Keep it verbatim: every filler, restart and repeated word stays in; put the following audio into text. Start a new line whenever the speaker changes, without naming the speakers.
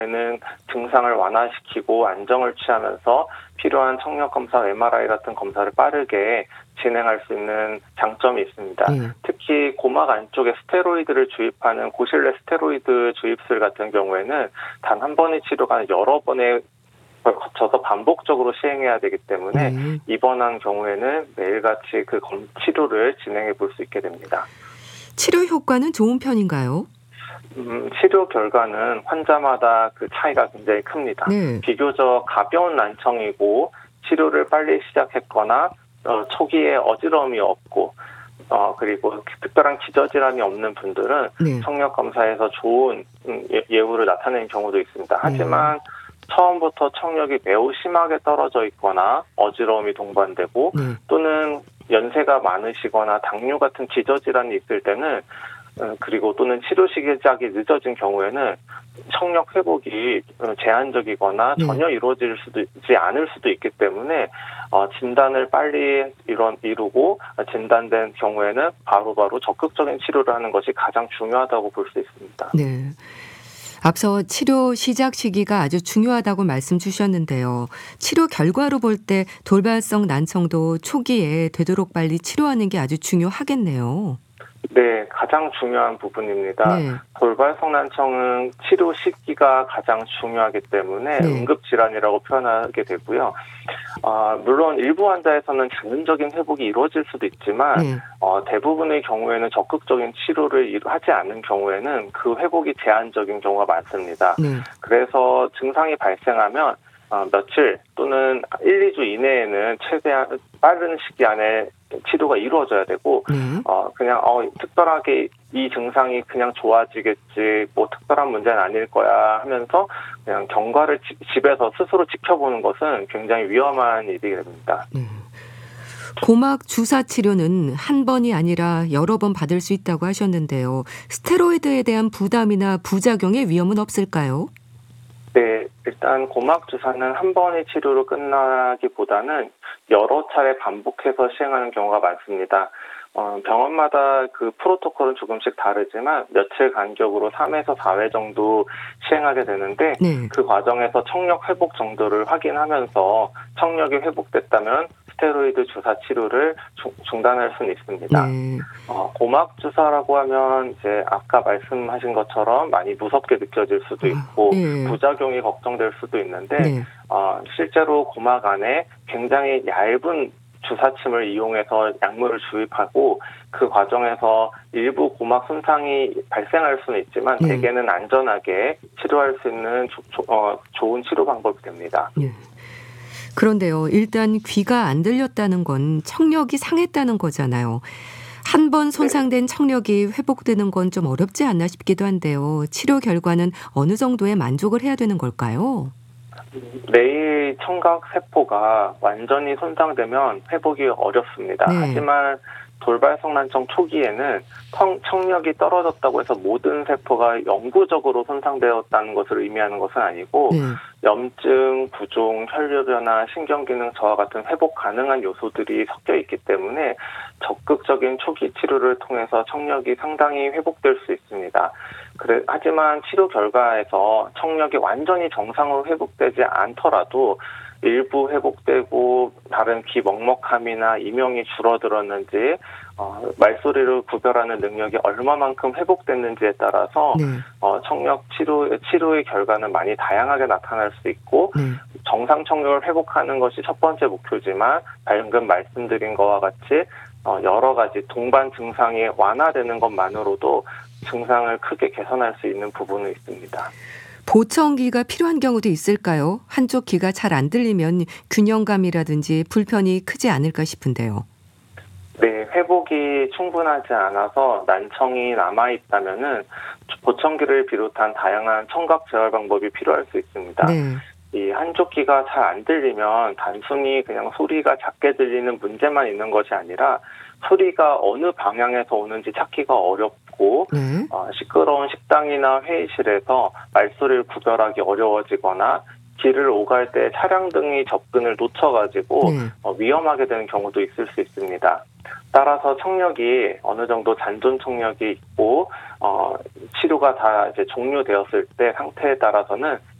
는 증상을 완화시키고 안정을 취하면서 필요한 청력 검사, 엠알아이 같은 검사를 빠르게 진행할 수 있는 장점이 있습니다.
네.
특히 고막 안쪽에 스테로이드를 주입하는 고실내 스테로이드 주입술 같은 경우에는 단 한 번의 치료가 아니라 여러 번의 거쳐서 반복적으로 시행해야 되기 때문에
네.
입원한 경우에는 매일같이 그 치료를 진행해 볼 수 있게 됩니다.
치료 효과는 좋은 편인가요?
음, 치료 결과는 환자마다 그 차이가 굉장히 큽니다.
네.
비교적 가벼운 난청이고 치료를 빨리 시작했거나 어, 초기에 어지러움이 없고 어, 그리고 특별한 기저질환이 없는 분들은
네.
청력 검사에서 좋은 음, 예, 예후를 나타내는 경우도 있습니다. 하지만 네. 처음부터 청력이 매우 심하게 떨어져 있거나 어지러움이 동반되고
네.
또는 연세가 많으시거나 당뇨 같은 기저질환이 있을 때는 그리고 또는 치료 시작이 늦어진 경우에는 청력 회복이 제한적이거나
네.
전혀 이루어질 수도 있지 않을 수도 있기 때문에 어, 진단을 빨리 이런, 이루고 진단된 경우에는 바로바로 적극적인 치료를 하는 것이 가장 중요하다고 볼 수 있습니다.
네. 앞서 치료 시작 시기가 아주 중요하다고 말씀 주셨는데요. 치료 결과로 볼 때 돌발성 난청도 초기에 되도록 빨리 치료하는 게 아주 중요하겠네요.
네, 가장 중요한 부분입니다.
네.
돌발성 난청은 치료 시기가 가장 중요하기 때문에
네.
응급질환이라고 표현하게 되고요. 어, 물론 일부 환자에서는 자연적인 회복이 이루어질 수도 있지만
네.
어, 대부분의 경우에는 적극적인 치료를 하지 않는 경우에는 그 회복이 제한적인 경우가 많습니다.
네.
그래서 증상이 발생하면 어, 며칠 또는 일, 이 주 이내에는 최대한 빠른 시기 안에 치료가 이루어져야 되고
네.
어, 그냥 어, 특별하게 이 증상이 그냥 좋아지겠지, 뭐 특별한 문제는 아닐 거야 하면서 그냥 경과를 지, 집에서 스스로 지켜보는 것은 굉장히 위험한 일이 됩니다.
네. 고막 주사 치료는 한 번이 아니라 여러 번 받을 수 있다고 하셨는데요. 스테로이드에 대한 부담이나 부작용의 위험은 없을까요?
네, 일단 고막 주사는 한 번의 치료로 끝나기보다는 여러 차례 반복해서 시행하는 경우가 많습니다. 어, 병원마다 그 프로토콜은 조금씩 다르지만 며칠 간격으로 삼에서 사 회 정도 시행하게 되는데
네.
그 과정에서 청력 회복 정도를 확인하면서 청력이 회복됐다면 스테로이드 주사 치료를 주, 중단할 수는 있습니다.
네.
어, 고막 주사라고 하면 이제 아까 말씀하신 것처럼 많이 무섭게 느껴질 수도 있고
아, 네.
부작용이 걱정될 수도 있는데
네.
어, 실제로 고막 안에 굉장히 얇은 주사침을 이용해서 약물을 주입하고 그 과정에서 일부 고막 손상이 발생할 수는 있지만
네.
대개는 안전하게 치료할 수 있는 조, 조, 어, 좋은 치료 방법이 됩니다.
네. 그런데요. 일단 귀가 안 들렸다는 건 청력이 상했다는 거잖아요. 한 번 손상된 청력이 회복되는 건 좀 어렵지 않나 싶기도 한데요. 치료 결과는 어느 정도의 만족을 해야 되는 걸까요?
뇌의 청각 세포가 완전히 손상되면 회복이 어렵습니다.
네.
하지만 돌발성 난청 초기에는 청, 청력이 떨어졌다고 해서 모든 세포가 영구적으로 손상되었다는 것을 의미하는 것은 아니고
네.
염증, 부종, 혈류 변화, 신경기능 저하 같은 회복 가능한 요소들이 섞여 있기 때문에 적극적인 초기 치료를 통해서 청력이 상당히 회복될 수 있습니다. 그래, 하지만 치료 결과에서 청력이 완전히 정상으로 회복되지 않더라도 일부 회복되고 다른 귀 먹먹함이나 이명이 줄어들었는지 어, 말소리를 구별하는 능력이 얼마만큼 회복됐는지에 따라서
네.
어, 청력 치료, 치료의 결과는 많이 다양하게 나타날 수 있고
네.
정상 청력을 회복하는 것이 첫 번째 목표지만 방금 말씀드린 것과 같이 어, 여러 가지 동반 증상이 완화되는 것만으로도 증상을 크게 개선할 수 있는 부분은 있습니다.
보청기가 필요한 경우도 있을까요? 한쪽 귀가 잘 안 들리면 균형감이라든지 불편이 크지 않을까 싶은데요.
네, 회복이 충분하지 않아서 난청이 남아있다면은 보청기를 비롯한 다양한 청각 재활 방법이 필요할 수 있습니다.
네.
이 한쪽 귀가 잘 안 들리면 단순히 그냥 소리가 작게 들리는 문제만 있는 것이 아니라 소리가 어느 방향에서 오는지 찾기가 어렵고
네.
어, 시끄러운 식당이나 회의실에서 말소리를 구별하기 어려워지거나 길을 오갈 때 차량 등이 접근을 놓쳐가지고
네.
어, 위험하게 되는 경우도 있을 수 있습니다. 따라서 청력이 어느 정도 잔존 청력이 있고 어, 치료가 다 이제 종료되었을 때 상태에 따라서는